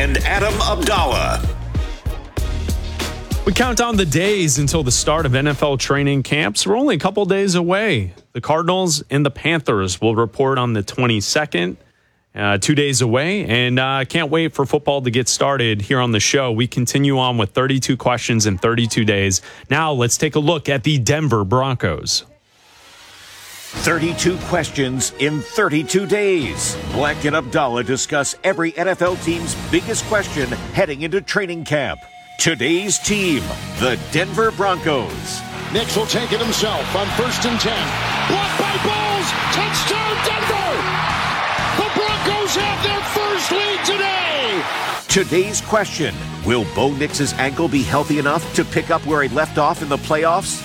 and Adam Abdallah. We count down the days until the start of NFL training camps. We're only a couple days away. The Cardinals and the Panthers will report on the 22nd, 2 days away. And can't wait for football to get started here on the show. We continue on with 32 questions in 32 days. Now let's take a look at the Denver Broncos. 32 questions in 32 days. Black and Abdallah discuss every NFL team's biggest question heading into training camp. Today's team, the Denver Broncos. Nix will take it himself on 1st and 10. Blocked by Bowles. Touchdown, Denver! The Broncos have their first lead today! Today's question, will Bo Nix's ankle be healthy enough to pick up where he left off in the playoffs?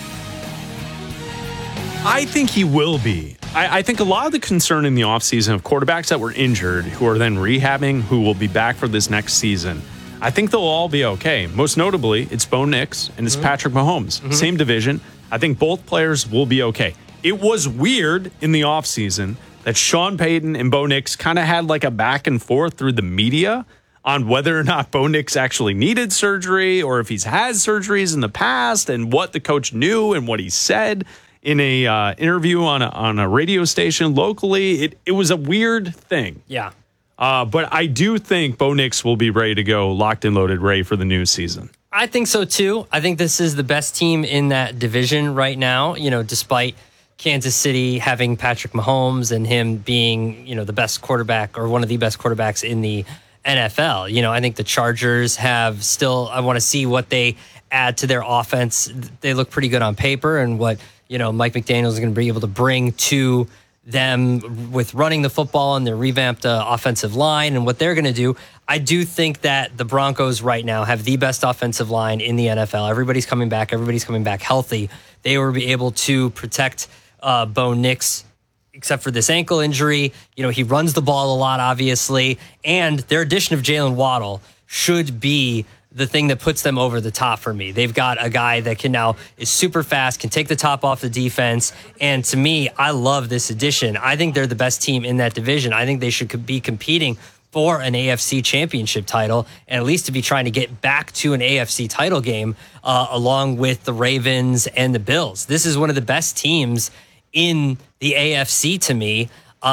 I think he will be. I think a lot of the concern in the offseason of quarterbacks that were injured, who are then rehabbing, who will be back for this next season, I think they'll all be okay. Most notably, it's Bo Nix and it's Patrick Mahomes. Same division. I think both players will be okay. It was weird in the offseason that Sean Payton and Bo Nix kind of had like a back and forth through the media on whether or not Bo Nix actually needed surgery or if he's had surgeries in the past and what the coach knew and what he said in a interview on a radio station locally. It was a weird thing. Yeah. But I do think Bo Nix will be ready to go, locked and loaded, ready for the new season. I think so, too. I think this is the best team in that division right now, you know, despite Kansas City having Patrick Mahomes and him being, you know, the best quarterback or one of the best quarterbacks in the NFL. You know, I think the Chargers have still, I want to see what they add to their offense. They look pretty good on paper, and what, you know, Mike McDaniel is going to be able to bring to them with running the football and their revamped offensive line and what they're going to do. I do think that the Broncos right now have the best offensive line in the NFL. Everybody's coming back. Everybody's coming back healthy. They will be able to protect Bo Nix, except for this ankle injury. You know, he runs the ball a lot, obviously. And their addition of Jalen Waddle should be the thing that puts them over the top for me. They've got a guy that is super fast, can take the top off the defense. And to me, I love this addition. I think they're the best team in that division. I think they should be competing for an AFC championship title, and at least to be trying to get back to an AFC title game along with the Ravens and the Bills. This is one of the best teams in the AFC to me.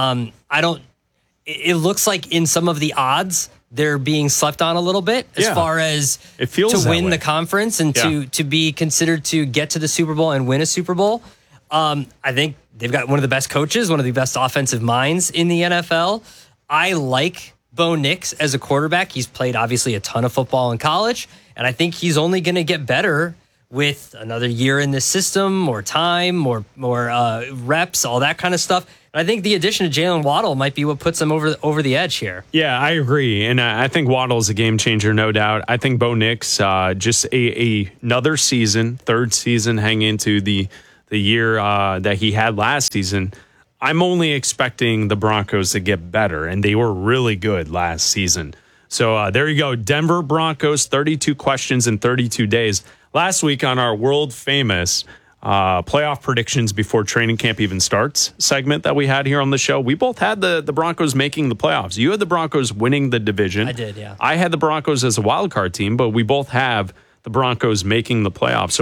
It looks like in some of the odds, they're being slept on a little bit as far as it feels to win the conference and to be considered to get to the Super Bowl and win a Super Bowl. I think they've got one of the best coaches, one of the best offensive minds in the NFL. I like Bo Nix as a quarterback. He's played obviously a ton of football in college, and I think he's only going to get better with another year in this system, more time, more reps, all that kind of stuff. And I think the addition of Jalen Waddle might be what puts them over the edge here. Yeah, I agree. And I think Waddle is a game changer, no doubt. I think Bo Nix, just another season, third season, hang into the year that he had last season. I'm only expecting the Broncos to get better, and they were really good last season. So there you go. Denver Broncos, 32 questions in 32 days. Last week on our world famous playoff predictions before training camp even starts segment that we had here on the show, we both had the Broncos making the playoffs. You had the Broncos winning the division. I did, yeah. I had the Broncos as a wild card team, but we both have the Broncos making the playoffs. So